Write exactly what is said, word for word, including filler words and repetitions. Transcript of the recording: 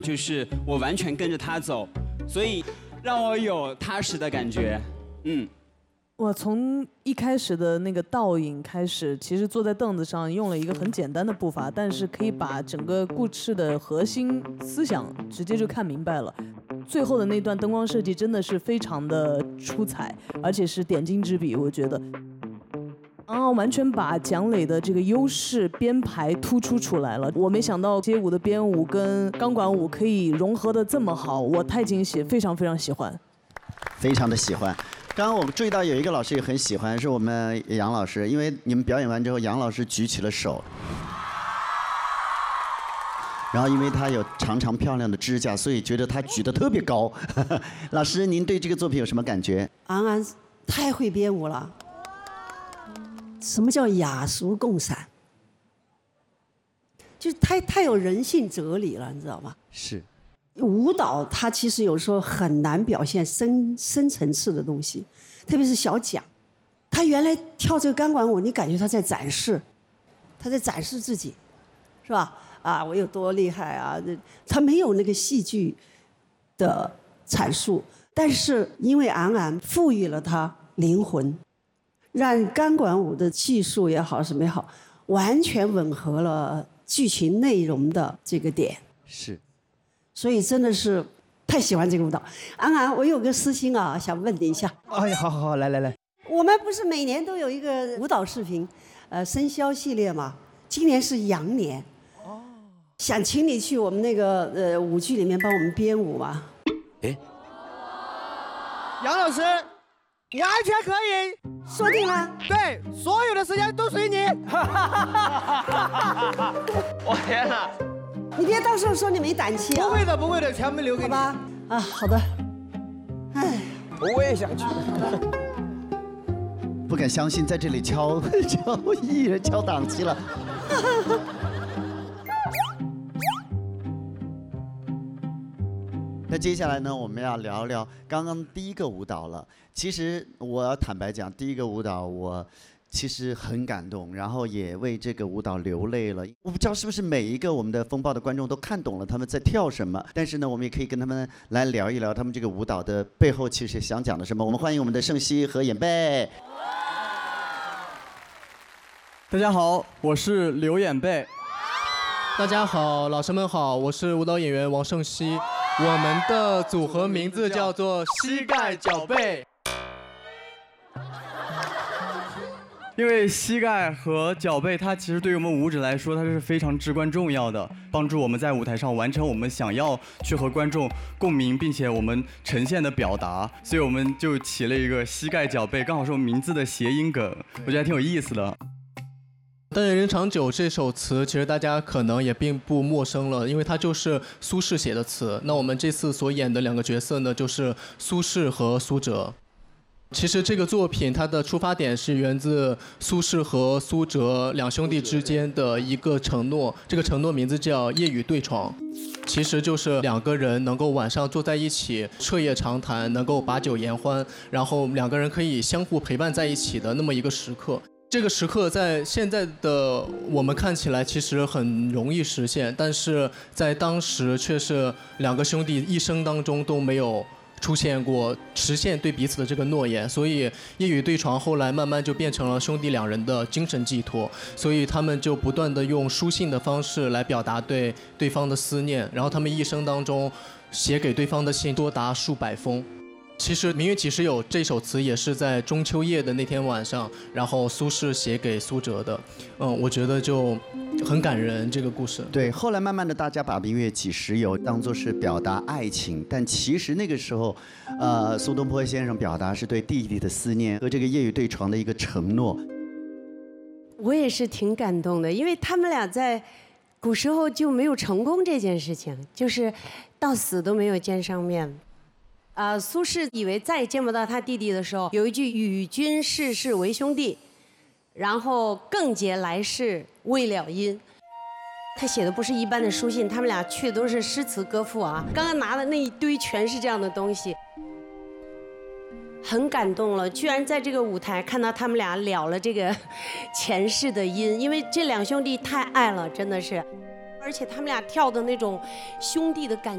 就是我完全跟着他走，所以让我有踏实的感觉。嗯。 我从一开始的那个倒影开始，其实坐在凳子上用了一个很简单的步伐，但是可以把整个故事的核心思想直接就看明白了。最后的那段灯光设计真的是非常的出彩，而且是点睛之笔，我觉得。啊，完全把蒋磊的这个优势编排突出出来了。我没想到街舞的编舞跟钢管舞可以融合的这么好，我太惊喜，非常非常喜欢。 非常的喜欢。刚刚我们注意到有一个老师也很喜欢，是我们杨老师，因为你们表演完之后，杨老师举起了手，然后因为他有长长漂亮的指甲，所以觉得他举得特别高。老师，您对这个作品有什么感觉？ 安安太会编舞了。什么叫雅俗共赏？就是太太有人性哲理了，你知道吗？ 是。 舞蹈它其实有时候很难表现深深层次的东西，特别是小蒋，他原来跳这个钢管舞，你感觉他在展示，他在展示自己，是吧？啊，我有多厉害啊！他没有那个戏剧的阐述，但是因为安安赋予了他灵魂，让钢管舞的技术也好什么也好，完全吻合了剧情内容的这个点。 是。 所以真的是太喜欢这个舞蹈。安安，我有个私心啊，想问你一下。 哎呀，好好好，来来来。 我们不是每年都有一个舞蹈视频，呃，生肖系列嘛？今年是羊年。哦。想请你去我们那个呃舞剧里面帮我们编舞嘛？ 哎。杨老师，完全可以。 说定了。 对，所有的时间都随你。 我天哪！ 你别到时候说你没胆气啊！ 不会的，不会的，全部留给你。 好吧，啊，好的。哎， 我也想去。 不敢相信，在这里敲敲艺人敲档期了。那接下来呢，我们要聊聊刚刚第一个舞蹈了。其实我要坦白讲，第一个舞蹈我。其实很感动，然后也为这个舞蹈流泪了。我不知道是不是每一个我们的风暴的观众都看懂了他们在跳什么，但是呢，我们也可以跟他们来聊一聊他们这个舞蹈的背后其实想讲的什么。我们欢迎我们的盛熙和演贝。 大家好，我是刘演贝。 大家好，老师们好，我是舞蹈演员王盛熙。我们的组合名字叫做膝盖脚背。 因为膝盖和脚背，它其实对于我们舞者来说，它是非常至关重要的，帮助我们在舞台上完成我们想要去和观众共鸣，并且我们呈现的表达。所以我们就起了一个膝盖脚背，刚好是我们名字的谐音梗，我觉得还挺有意思的。 但愿人长久这首词，其实大家可能也并不陌生了，因为它就是苏轼写的词。那我们这次所演的两个角色呢，就是苏轼和苏辙。其实这个作品它的出发点是源自苏轼和苏辙两兄弟之间的一个承诺，这个承诺名字叫夜雨对床，其实就是两个人能够晚上坐在一起彻夜长谈，能够把酒言欢，然后两个人可以相互陪伴在一起的那么一个时刻。这个时刻在现在的我们看起来其实很容易实现，但是在当时却是两个兄弟一生当中都没有出现过实现对彼此的这个诺言，所以夜雨对床后来慢慢就变成了兄弟两人的精神寄托，所以他们就不断的用书信的方式来表达对对方的思念，然后他们一生当中写给对方的信多达数百封。其实《明月几时有》这首词也是在中秋夜的那天晚上，然后苏轼写给苏辙的。嗯，我觉得就很感人这个故事。 对，后来慢慢的大家把《明月几时有》当作是表达爱情，但其实那个时候，呃，苏东坡先生表达是对弟弟的思念和这个夜雨对床的一个承诺。 我也是挺感动的，因为他们俩在古时候就没有成功这件事情，就是到死都没有见上面。啊、呃，苏轼以为再也见不到他弟弟的时候，有一句“与君世世为兄弟”，然后更结来世未了因。他写的不是一般的书信，他们俩去的都是诗词歌赋啊。刚刚拿的那一堆全是这样的东西，很感动了。居然在这个舞台看到他们俩了了这个前世的因，因为这两兄弟太爱了，真的是，而且他们俩跳的那种兄弟的感觉。